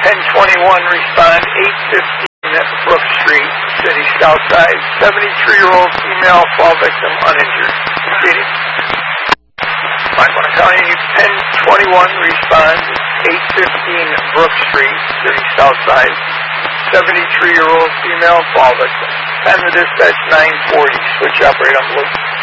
1021, respond 815 Brook Street, City Southside. 73-year-old female, fall victim, uninjured. Proceeding. 5-1 County, 1021, respond 815 Brook Street, City Southside. 73-year-old female, fall victim. Time of dispatch 9:40. Switch operator on blue.